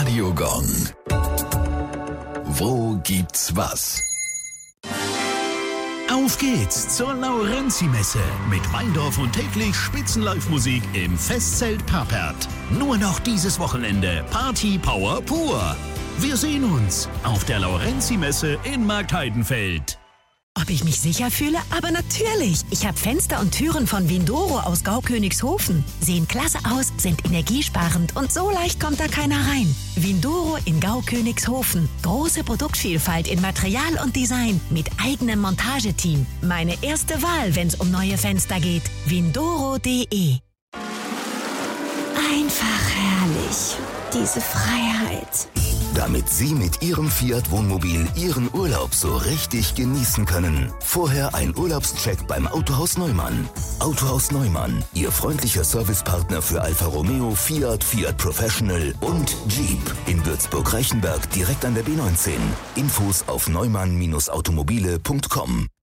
Radio Gong. Wo gibt's was? Auf geht's zur Laurenzi-Messe mit Weindorf und täglich Spitzenlive-Musik im Festzelt Papert. Nur noch dieses Wochenende Party Power pur. Wir sehen uns auf der Laurenzi-Messe in Marktheidenfeld. Ob ich mich sicher fühle? Aber natürlich. Ich habe Fenster und Türen von Windoro aus Gaukönigshofen. Sehen klasse aus, sind energiesparend und so leicht kommt da keiner rein. Windoro in Gaukönigshofen. Große Produktvielfalt in Material und Design mit eigenem Montageteam. Meine erste Wahl, wenn's um neue Fenster geht. Windoro.de. Einfach herrlich. Diese Freiheit. Damit Sie mit Ihrem Fiat Wohnmobil Ihren Urlaub so richtig genießen können. Vorher ein Urlaubscheck beim Autohaus Neumann. Autohaus Neumann, Ihr freundlicher Servicepartner für Alfa Romeo, Fiat, Fiat Professional und Jeep. In Würzburg-Reichenberg direkt an der B19. Infos auf neumann-automobile.com.